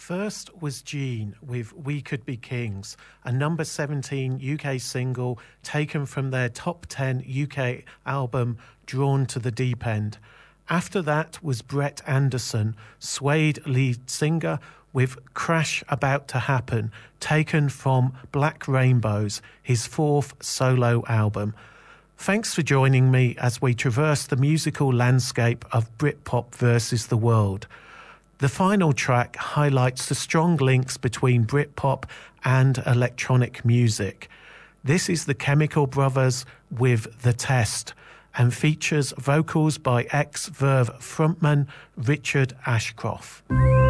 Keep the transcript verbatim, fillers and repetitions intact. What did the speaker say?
First was Gene with We Could Be Kings, a number seventeen U K single taken from their top ten U K album Drawn to the Deep End. After that was Brett Anderson, Suede lead singer, with Crash About to Happen, taken from Black Rainbows, his fourth solo album. Thanks for joining me as we traverse the musical landscape of Britpop versus the world. The final track highlights the strong links between Britpop and electronic music. This is the Chemical Brothers with The Test and features vocals by ex-Verve frontman Richard Ashcroft.